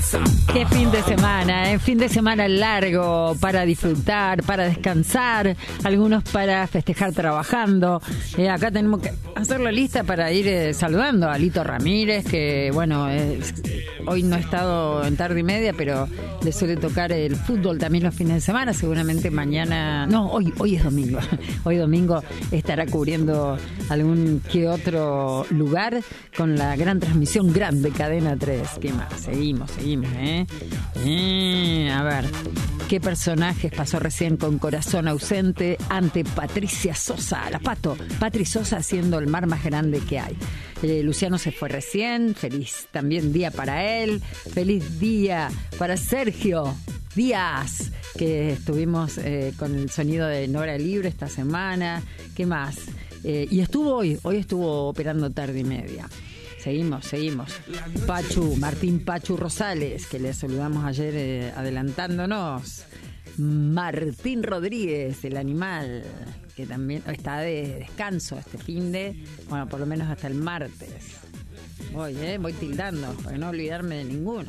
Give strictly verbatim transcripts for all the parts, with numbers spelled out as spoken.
Qué fin de semana, ¿eh? Fin de semana largo para disfrutar, para descansar, algunos para festejar trabajando. Eh, acá tenemos que hacer la lista para ir eh, saludando a Lito Ramírez, que bueno, eh, hoy no ha estado en tarde y media, pero le suele tocar el fútbol también los fines de semana. Seguramente mañana, no, hoy, hoy es domingo. Hoy domingo estará cubriendo algún que otro lugar con la gran transmisión grande Cadena tres. ¿Qué más? Seguimos, seguimos, ¿eh? eh a ver, ¿qué personajes pasó recién con Corazón Ausente ante Patricia Sosa? La Pato, Patri Sosa haciendo el mar más grande que hay. Eh, Luciano se fue recién, feliz también día para él, feliz día para Sergio Díaz, que estuvimos eh, con el sonido de Nora Libre esta semana. ¿Qué más? Eh, y estuvo hoy, hoy estuvo operando tarde y media. Seguimos, seguimos. Pachu, Martín Pachu Rosales, que le saludamos ayer eh, adelantándonos. Martín Rodríguez, el animal, que también está de descanso este fin de, bueno, por lo menos hasta el martes. Voy, eh, voy tildando, para no olvidarme de ninguno.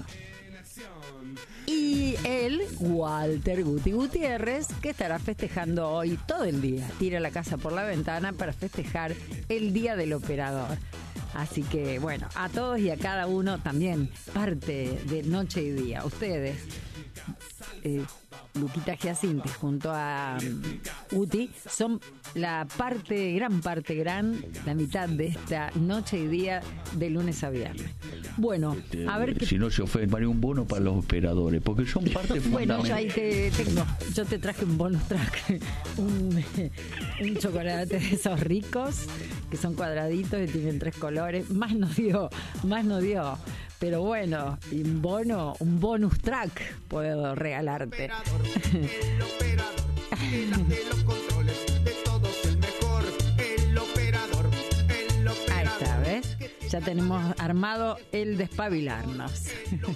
Y él, Walter Guti Gutiérrez, que estará festejando hoy todo el día. Tira la casa por la ventana para festejar el Día del Operador. Así que, bueno, a todos y a cada uno también parte de Noche y Día. Ustedes, eh, Luquita Giacinti junto a um, Uti, son la parte, gran parte, gran, la mitad de esta Noche y Día de lunes a viernes. Bueno, a ver qué... Si no se ofende, María, un bono para los operadores, porque son parte fundamental. Bueno, yo ahí te tengo, yo te traje un bonus track, un, un chocolate de esos ricos, que son cuadraditos y tienen tres colores, más no dio, más no dio. Pero bueno, y un bono, un bonus track puedo regalarte. El operador, el operador, de los controles, de todos el mejor, el operador, el operador. Ahí está, ¿ves? Ya tenemos armado el despabilarnos.